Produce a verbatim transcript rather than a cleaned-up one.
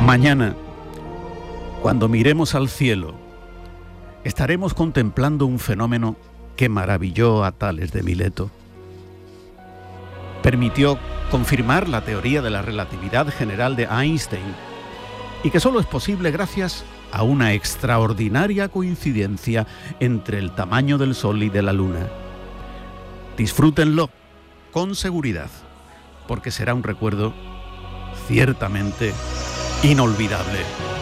Mañana, cuando miremos al cielo, estaremos contemplando un fenómeno que maravilló a Tales de Mileto. Permitió confirmar la teoría de la relatividad general de Einstein y que solo es posible gracias a una extraordinaria coincidencia entre el tamaño del Sol y de la Luna. Disfrútenlo con seguridad, porque será un recuerdo ciertamente inolvidable.